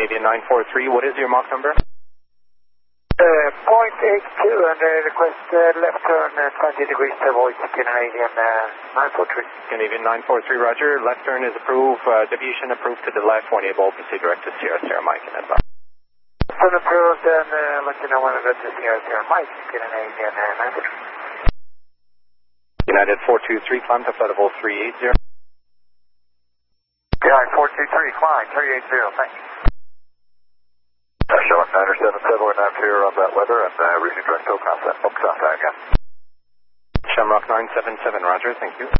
Canadian 943, what is your Mach number? 0.82 and request left turn 20 degrees to avoid Canadian 943. Canadian 943, roger. Left turn is approved. Deviation approved to the left. When able, proceed direct to Sierra Mike and advance. Turn approved and let you know when it's to Sierra Mike, Canadian 943. United 423, climb to flight level 380. United 423, climb 380, thanks. Showing 977, we're now clear on that weather and reaching direct to contact. Focus on that again. Shamrock 977, roger, thank you.